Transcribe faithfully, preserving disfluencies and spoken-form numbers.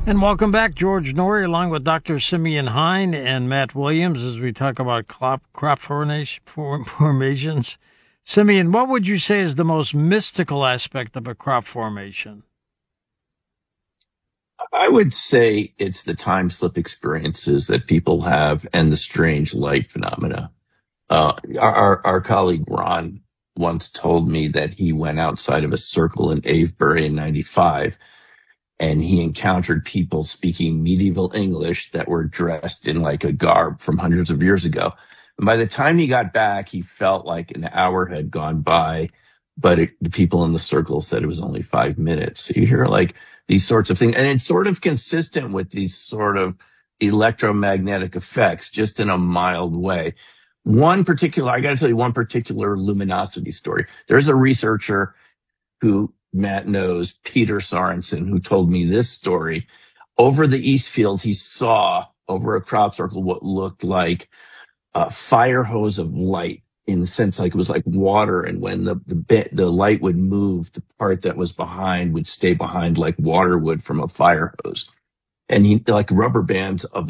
And welcome back, George Noory, along with Doctor Simeon Hein and Matt Williams, as we talk about crop, crop formation, formations. Simeon, what would you say is the most mystical aspect of a crop formation? I would say it's the time slip experiences that people have and the strange light phenomena. Uh, our, our, our colleague Ron once told me that he went outside of a circle in Avebury in ninety-five and he encountered people speaking medieval English that were dressed in like a garb from hundreds of years ago. And by the time he got back, he felt like an hour had gone by, but it, the people in the circle said it was only five minutes. So you hear like these sorts of things, and it's sort of consistent with these sort of electromagnetic effects, just in a mild way. One particular, I got to tell you one particular luminosity story. There's a researcher who Matt knows, Peter Sorensen, who told me this story. Over the East Field, he saw over a crop circle what looked like a fire hose of light, in the sense like it was like water. And when the, the bit, the light would move, the part that was behind would stay behind like water would from a fire hose. And he, like rubber bands of